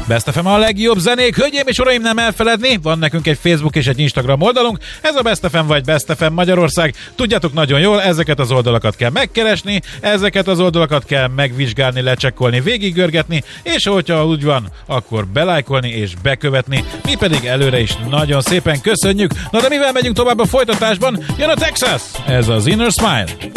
Best FM a legjobb zenék, hölgyeim és uraim, nem elfeledni, van nekünk egy Facebook és egy Instagram oldalunk, ez a Best FM vagy Best FM Magyarország. Tudjátok nagyon jól, ezeket az oldalakat kell megkeresni, ezeket az oldalakat kell megvizsgálni, lecsekkolni, végiggörgetni, és hogyha úgy van, akkor belájkolni és bekövetni. Mi pedig előre is nagyon szépen köszönjük. Na de mivel megyünk tovább a folytatásban? Jön a Texas! Ez az Inner Smile.